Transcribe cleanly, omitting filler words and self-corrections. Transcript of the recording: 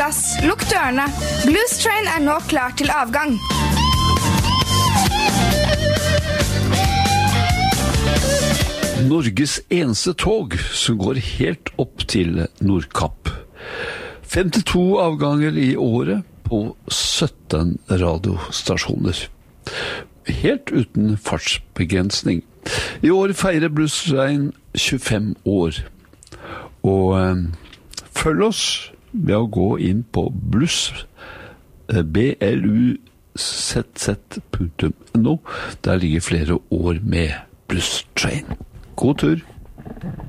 plass, lukk dørene. Blues Train nå klar til avgang. Norges eneste tog som går helt opp til Nordkapp. 52 avganger i året på 17 radiostasjoner. Helt uten fartsbegrensning. I år feirer Blues Train 25 år. Og følg oss ved å gå inn på bluzz.no. Der ligger flere år med Blues Train. God tur!